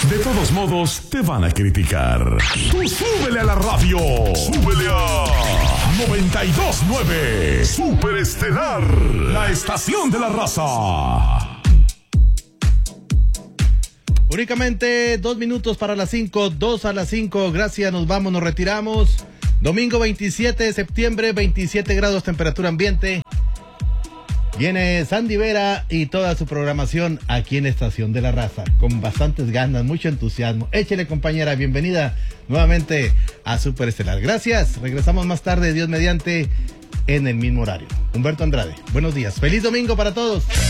De todos modos, te van a criticar. Tú súbele a la radio. Súbele a 92.9 Super Estelar, la estación de la raza. Únicamente 2 minutos para las 5, 2 a las 5. Gracias, nos vamos, nos retiramos. Domingo 27 de septiembre, 27 grados temperatura ambiente. Viene Sandy Vera y toda su programación aquí en Estación de la Raza, con bastantes ganas, mucho entusiasmo. Échele, compañera, bienvenida nuevamente a Super Estelar. Gracias, regresamos más tarde, Dios mediante, en el mismo horario. Humberto Andrade, buenos días, feliz domingo para todos.